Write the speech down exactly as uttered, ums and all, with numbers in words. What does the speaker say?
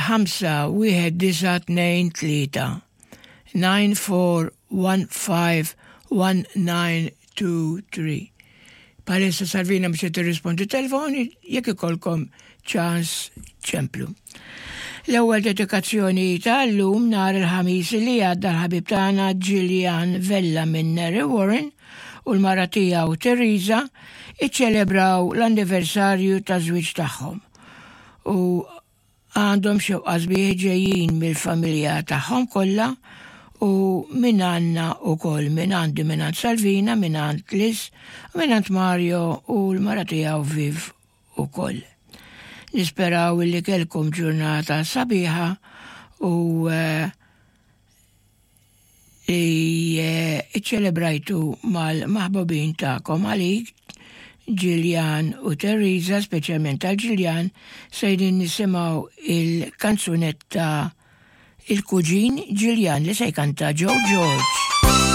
ħamsa wieħed disa' tnejn tlieta nine four one five one nine two three. Palissa Salvina biex tirrispondi telefoni jekk ikolkom ċans ċemplu. L-ewwel dedikazzjoni tal-lum nhar il-ħamis li għadda l-ħabib tagħna Gillian Vella minn Mary Warren u l-mara tiegħu Teresa iċċelebraw l-anniversarju ta' żwieġ tagħhom. U għandhom xewqa sbieħ ġejjin mill-familja tagħhom kollha u minn għandna wkoll minn għandi minn għand Salvina, minn għand Liz, minn għand Mario u l-mara tiegħu Viv ukoll. Nisperaw li kelkom ġurnata sabiħa u iċċelebrajtu mal-maħbubin ta'kom għalik Gillian u Teresa, speċjalment tal-Gillian, sejdin nisimaw il-kanzunetta il-kuġin Gillian li se jkanta Joe George.